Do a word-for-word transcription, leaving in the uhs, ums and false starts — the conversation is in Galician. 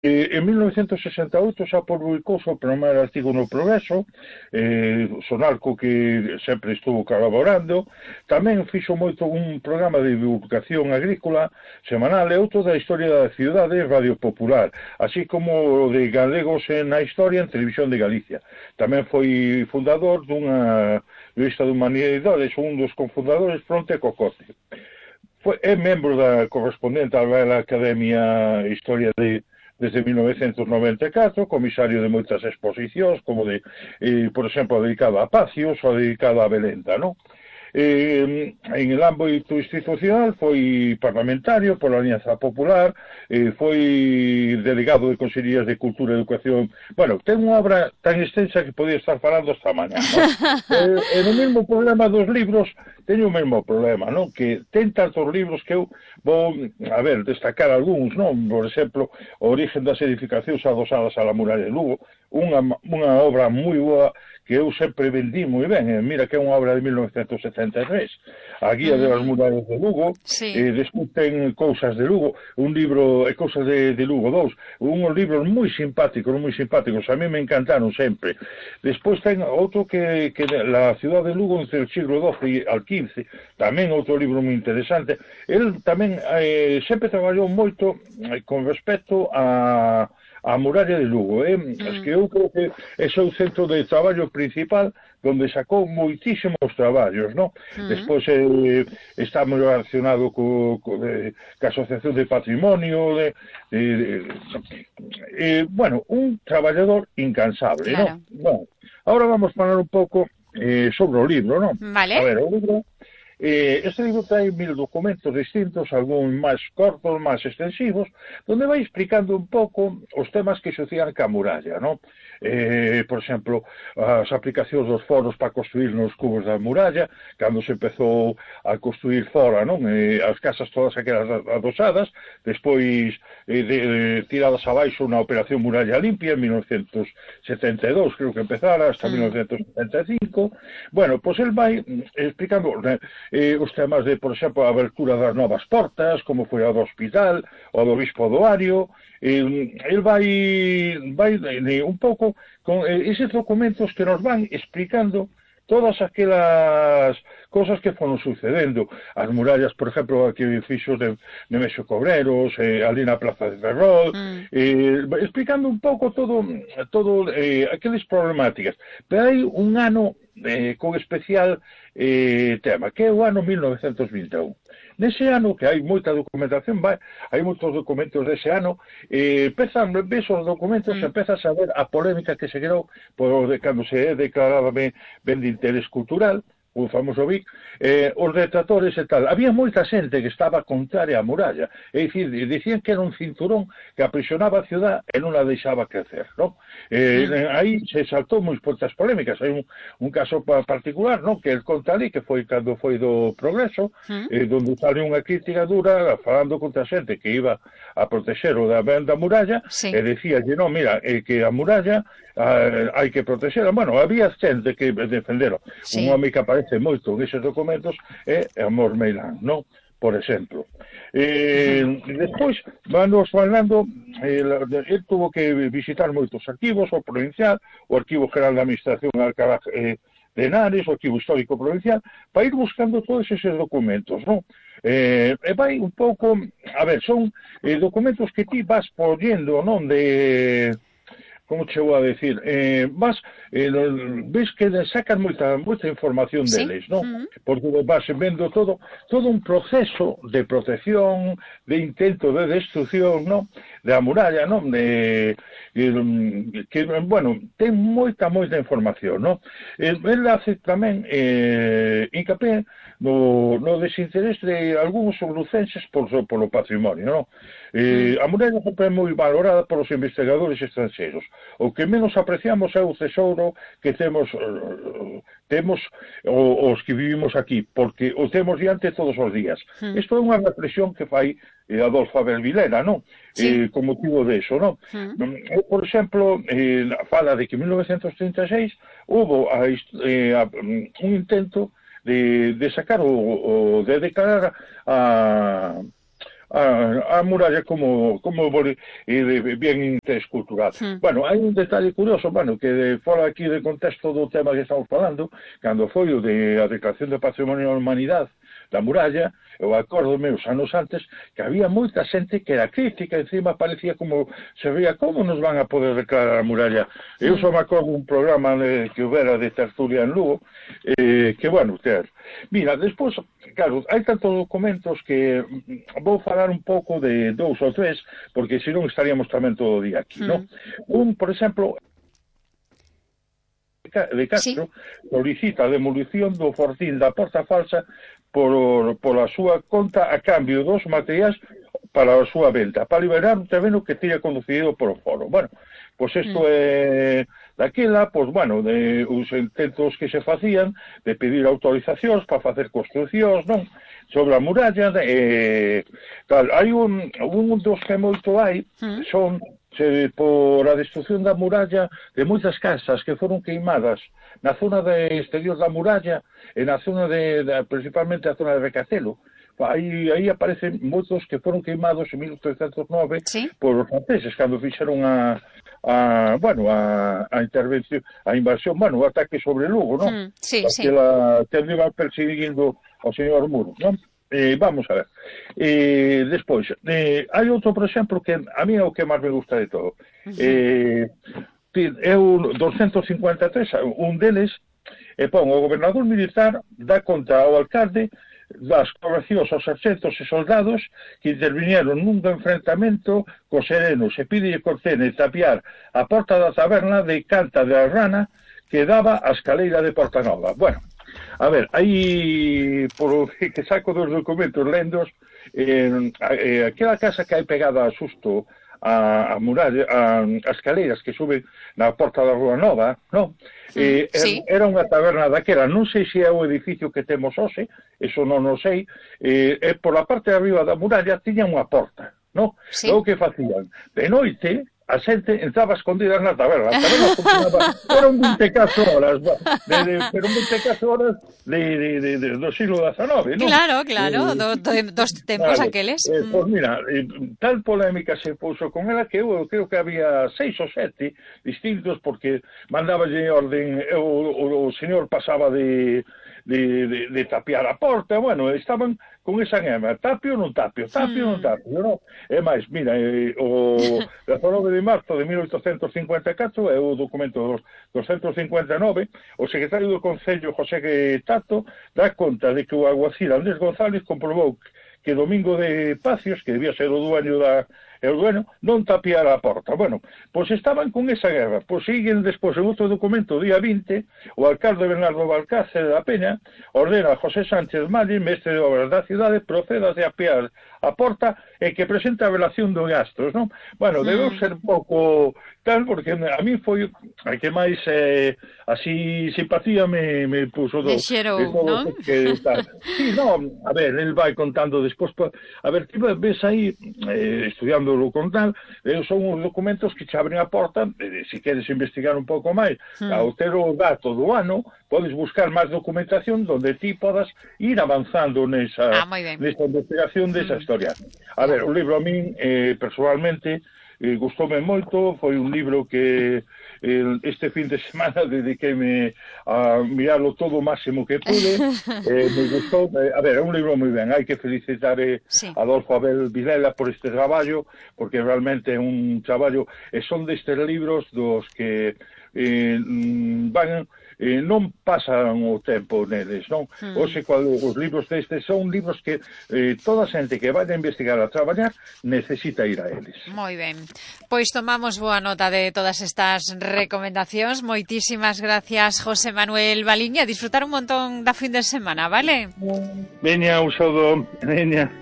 Eh, en mil novecientos sesenta e oito xa publicouse o primeiro artigo no Progreso, eh, Sonarco que sempre estuvo colaborando, tamén fixo moito un programa de divulgación agrícola semanal e outro da historia da cidade Radio Popular, así como de galegos na historia en Televisión de Galicia. Tamén foi fundador dunha revista de humanidades, un dos cofundadores Fronte Cocote. Foi, é membro da correspondente á Real Academia Historia de desde mil novecientos noventa e catro, comisario de moitas exposicións, como de, eh, por exemplo, dedicada a Pacios ou dedicada a Belenda, non? Eh, en el ámbito institucional foi parlamentario pola Alianza Popular, eh, foi delegado de Consellerías de Cultura e Educación. Bueno, ten unha obra tan extensa que podía estar falando esta mañá, non? eh, e no mesmo problema dos libros teño o mesmo problema, non? Que ten tantos libros que eu vou, a ver, destacar algúns, non? Por exemplo, O origen das edificacións adosadas á muralla de Lugo, unha, unha obra moi boa que eu sempre vendí moi ben, eh, mira que é unha obra de mil novecientos setenta e tres, a guía Mm. de las murallas de Lugo, Sí. eh, despois ten Cousas de Lugo, un libro, e Cousas de, de Lugo dous, unhos libros moi simpáticos, moi simpáticos, a mí me encantaron sempre. Despois ten outro que, que la ciudad de Lugo entre o siglo doce al quince, tamén outro libro moi interesante. El tamén eh, sempre traballou moito eh, con respecto a a muralla de Lugo, eh? Mm. Es que eu creo que é o centro de traballo principal donde sacou moitísimos traballos, non? Mm. Despois eh, está moi relacionado co, co, de, ca Asociación de Patrimonio, de, de, de, eh, bueno, un traballador incansable, claro. non? Bueno, ahora vamos a falar un pouco eh, sobre o libro, non? Vale. A ver, o libro... Eh, este libro trae mil documentos distintos, algúns máis cortos, máis extensivos, donde vai explicando un pouco os temas que sucían ca muralla, non? Eh, por exemplo, as aplicacións dos foros para construir nos cubos da muralla, cando se empezou a construir fora, non? Eh, as casas todas aquelas adosadas, despois eh, de, eh, tiradas abaixo na Operación Muralla Limpia en mil novecientos setenta e dous, creo que empezara, hasta mm. mil novecientos setenta e cinco. Bueno, pois pues el vai explicando eh, os temas de, por exemplo, a abertura das novas portas, como foi a do hospital, ou do Bispo Doario. Eh, el vai, vai eh, un pouco con eh, eses documentos que nos van explicando todas aquelas cosas que foron sucedendo. As murallas, por exemplo, aquí fixos de Nemesio Cobreros, eh, ali na Plaza de Ferrol, mm. eh, explicando un pouco todo, todo eh, aqueles problemáticas. Pero hai un ano eh, con especial eh, tema, que é o ano mil novecientos vinte e un. Nese ano, que hai moita documentación, vai, hai moitos documentos dese ano, eh, empezan, ves os documentos, mm. empezas a ver a polémica que se quedou por de, cando se declaraba ben, ben de interés cultural, o famoso Vic, eh, os detractores e tal. Había moita xente que estaba contraria á muralla, é dicir, dicían que era un cinturón que aprisionaba a ciudad e non a deixaba crecer, non? Eh, mm. Aí se saltou moitas polémicas. Hai un, un caso particular, non? Que el conta ali, que foi cando foi do Progreso, mm. eh, donde sale unha crítica dura falando contra a xente que iba a proteger o da venda muralla, sí. E decía, non, mira, eh, que a muralla eh, hai que protegera. Bueno, había xente que defendero. Sí. Un home que aparece moito neses documentos é Amor Meilán, non? Por exemplo. Eh, despois, vamos falando, eh, el tuvo que visitar moitos arquivos, o provincial, o Arquivo General de Administración Alcalá eh, de Henares, o Arquivo Histórico Provincial, para ir buscando todos eses documentos, non? Eh, e vai un pouco, a ver, son eh, documentos que ti vas poñendo, non? De... como che vou a decir, eh, vas, eh, ves que sacan moita, moita información ¿Sí? deles, non? Uh-huh. Porque vas vendo todo, todo un proceso de protección, de intento de destrucción, non? Da muralla, non? De, de, que, bueno, ten moita, moita información, non? El, el hace tamén eh, hincapié no, no desinterés de algúns lucenses por, polo patrimonio, non? Eh, a muralla sempre é moi valorada polos investigadores estranxeiros. O que menos apreciamos é o tesouro que temos temos os que vivimos aquí, porque o temos diante todos os días. Mm. Isto é unha reflexión que fai eh, Adolfo Abel Vilera, non? Sí. Eh, con motivo de eso, non? Mm. Por exemplo, eh, fala de que en mil novecientos trinta e seis hubo a, eh, a, un intento de, de sacar o, o de declarar a a, a muralla como, como eh, bien escultural. Mm. Bueno, hai un detalle curioso, bueno, que fora aquí de contexto do tema que estamos falando, cando foi o de a Declaración de Patrimonio da Humanidade da muralla, eu acordo meus anos antes que había moita xente que era crítica, encima parecía como se veía como nos van a poder declarar a muralla. Eu só me acordo un programa de, que houbera de tertulia en Lugo, eh, que bueno, ter. Mira, despois, claro, hai tantos documentos que vou falar un pouco de dous ou tres, porque senón estaríamos tamén todo o día aquí, mm. non? Un, por exemplo, de Castro, sí, solicita a demolición do fortín da Porta Falsa por, por a súa conta a cambio dos materiais para a súa venta, para liberar un terreno que tiña conducido por o foro. Bueno, pois isto mm. é daquela, pois, bueno, de os intentos que se facían de pedir autorizacións para facer construcións, non? Sobre a muralla, eh, tal, hai un, un dos que moito hai, mm. son se, por a destrucción da muralla de moitas casas que foron queimadas na zona de exterior da muralla e na zona de, de principalmente a zona de Recatelo. Aí, aí aparecen moitos que foron queimados en mil oitocentos nove, ¿sí?, por os franceses, cando fixeron a, a bueno, a, a intervención, a invasión, bueno, o ataque sobre Lugo, non? Mm, sí, sí. Que la, que iba persiguindo ao señor Muro, non? Eh, vamos a ver. Eh, despois, eh, hai outro, por exemplo, que a mí é o que máis me gusta de todo. Uh-huh. Eh, é o doscientos cincuenta e tres, un deles, e pon, o gobernador militar dá conta ao alcalde das correccións aos sargentos e soldados que intervinieron nun enfrentamento cos serenos e pide que ordene tapiar a porta da taberna de Canta de la Rana que daba a escaleira de Portanova. Bueno, a ver, aí, por que saco dos documentos lendos, eh, eh, aquela casa que hai pegada a susto a, a muralla, a, a escaleiras que suben na porta da Rúa Nova, non? Eh, sí. Era unha taberna daquela, non sei se é o edificio que temos hoxe, eso non o sei, eh, e por a parte de arriba da muralla tiña unha porta, non? Sí. O que facían? De noite, a xente entraba escondida na taberna. A taberna funcionaba, eran vinte e catro horas, de, de, pero vinte e catro horas de, de, de, de, do siglo dezenove, non? Claro, claro, eh, do, do, dos tempos claro, aqueles. Eh, pois pues mira, eh, tal polémica se puso con ela que eu creo que había seis ou sete distintos, porque mandaballe orden, o, o, o señor pasaba de, de, de, de tapiar a porta, bueno, estaban con esa gema, tapio ou non tapio, tapio ou non tapio, non? É máis, mira, eh, o dezanove de marzo de mil oitocentos cincuenta e catro é o documento doscientos cincuenta e nove, o secretario do Concello José Tato dá conta de que o alguacil Andrés González comprobou que Domingo de Pacios, que debía ser o dueño da e o dueño, non tapiara a porta. Bueno, pois estaban con esa guerra. Pois siguen despois en outro documento, día vinte, o alcalde Bernardo Balcácer da Peña ordena a José Sánchez Malli, mestre de obras da cidade, proceda a tapiar a porta e que presenta a relación dos gastos, non? Bueno, debeu ser pouco tal, porque a mí foi a que máis eh, así simpatía me, me puso do, de xero, non? Que, tal. Sí, non, a ver, el vai contando despois, a ver, ti ves aí eh, estudiando lo con tal, eh, son uns documentos que te abren a porta, eh, se queres investigar un pouco máis, hmm. ao ter o dato do ano, podes buscar máis documentación donde ti podas ir avanzando nesa, ah, nesa investigación desa hmm. historia. A ver, o libro a min, eh, personalmente, eh, gustoume moito, foi un libro que eh, este fin de semana dediqueime a mirarlo todo o máximo que pude, eh, me gustou, eh, a ver, é un libro moi ben, hai que felicitar eh, sí. a Adolfo Abel Vilela por este traballo, porque realmente é un traballo, e son destes libros dos que eh, van... Eh, non pasan o tempo neles, non? Mm. Oxe, cuando os libros destes son libros que eh, toda a xente que vai a investigar a traballar necesita ir a eles. Moi ben. Pois tomamos boa nota de todas estas recomendacións. Moitísimas gracias, José Manuel Baliña. Disfrutar un montón da fin de semana, vale? Veña, un saúdo. Veña.